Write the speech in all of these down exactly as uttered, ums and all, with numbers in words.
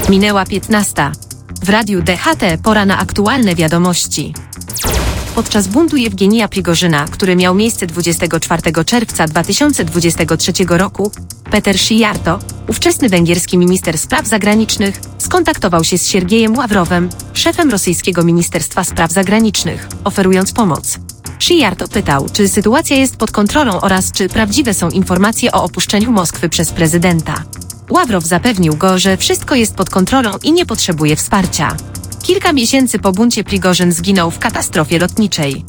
Minęła piętnasta. W radiu D H T pora na aktualne wiadomości. Podczas buntu Jewgenija Prigorzyna, który miał miejsce dwudziestego czwartego czerwca dwa tysiące dwudziestego trzeciego roku, Peter Szijjarto, ówczesny węgierski minister spraw zagranicznych, skontaktował się z Siergiejem Ławrowem, szefem rosyjskiego Ministerstwa Spraw Zagranicznych, oferując pomoc. Szijjarto pytał, czy sytuacja jest pod kontrolą oraz czy prawdziwe są informacje o opuszczeniu Moskwy przez prezydenta. Ławrow zapewnił go, że wszystko jest pod kontrolą i nie potrzebuje wsparcia. Kilka miesięcy po buncie Prigorzyn zginął w katastrofie lotniczej.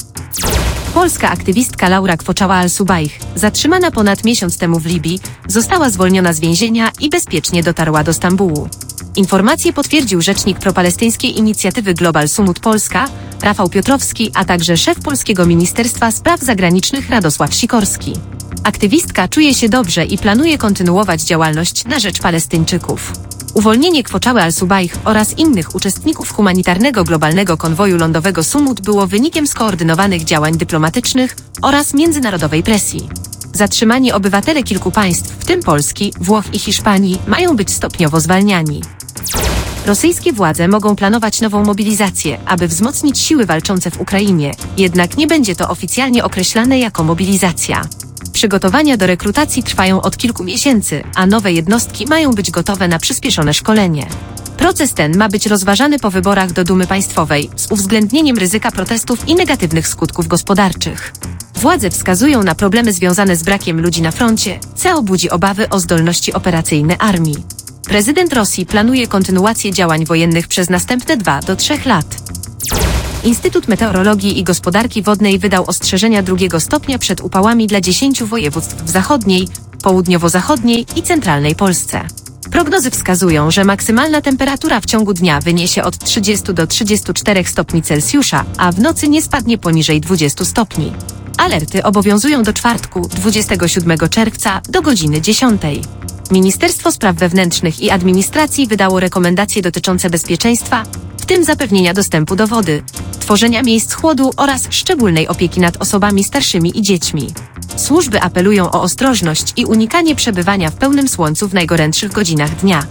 Polska aktywistka Laura Kwoczała Al-Subaih, zatrzymana ponad miesiąc temu w Libii, została zwolniona z więzienia i bezpiecznie dotarła do Stambułu. Informacje potwierdził rzecznik propalestyńskiej inicjatywy Global Sumut Polska, Rafał Piotrowski, a także szef polskiego Ministerstwa Spraw Zagranicznych Radosław Sikorski. Aktywistka czuje się dobrze i planuje kontynuować działalność na rzecz Palestyńczyków. Uwolnienie Kwoczały Al-Subaih oraz innych uczestników humanitarnego globalnego konwoju lądowego Sumut było wynikiem skoordynowanych działań dyplomatycznych oraz międzynarodowej presji. Zatrzymani obywatele kilku państw, w tym Polski, Włoch i Hiszpanii, mają być stopniowo zwalniani. Rosyjskie władze mogą planować nową mobilizację, aby wzmocnić siły walczące w Ukrainie, jednak nie będzie to oficjalnie określane jako mobilizacja. Przygotowania do rekrutacji trwają od kilku miesięcy, a nowe jednostki mają być gotowe na przyspieszone szkolenie. Proces ten ma być rozważany po wyborach do Dumy Państwowej z uwzględnieniem ryzyka protestów i negatywnych skutków gospodarczych. Władze wskazują na problemy związane z brakiem ludzi na froncie, co budzi obawy o zdolności operacyjne armii. Prezydent Rosji planuje kontynuację działań wojennych przez następne dwa do trzech lat. Instytut Meteorologii i Gospodarki Wodnej wydał ostrzeżenia drugiego stopnia przed upałami dla dziesięciu województw w zachodniej, południowo-zachodniej i centralnej Polsce. Prognozy wskazują, że maksymalna temperatura w ciągu dnia wyniesie od trzydziestu do trzydziestu czterech stopni Celsjusza, a w nocy nie spadnie poniżej dwudziestu stopni. Alerty obowiązują do czwartku, dwudziestego siódmego czerwca, do godziny dziesiątej. Ministerstwo Spraw Wewnętrznych i Administracji wydało rekomendacje dotyczące bezpieczeństwa, w tym zapewnienia dostępu do wody, tworzenia miejsc chłodu oraz szczególnej opieki nad osobami starszymi i dziećmi. Służby apelują o ostrożność i unikanie przebywania w pełnym słońcu w najgorętszych godzinach dnia.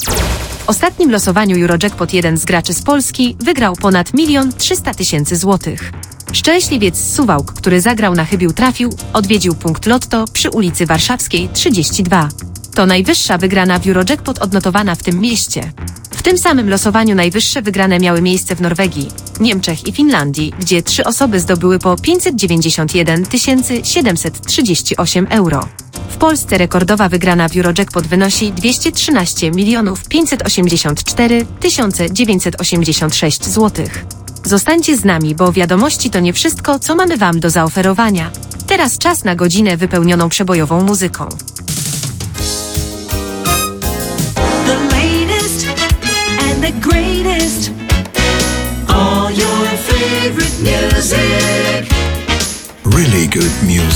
W ostatnim losowaniu Eurojackpot jeden z graczy z Polski wygrał ponad milion trzysta tysięcy złotych. Szczęśliwiec z Suwałk, który zagrał na chybił trafił, odwiedził punkt Lotto przy ulicy Warszawskiej trzydzieści dwa. To najwyższa wygrana w Eurojackpot odnotowana w tym mieście. W tym samym losowaniu najwyższe wygrane miały miejsce w Norwegii, Niemczech i Finlandii, gdzie trzy osoby zdobyły po pięćset dziewięćdziesiąt jeden tysięcy siedemset trzydzieści osiem euro. W Polsce rekordowa wygrana w Eurojackpot wynosi dwieście trzynaście milionów pięćset osiemdziesiąt cztery tysiące dziewięćset osiemdziesiąt sześć złotych. Zostańcie z nami, bo wiadomości to nie wszystko, co mamy Wam do zaoferowania. Teraz czas na godzinę wypełnioną przebojową muzyką. The greatest, all your favorite music. Really good music.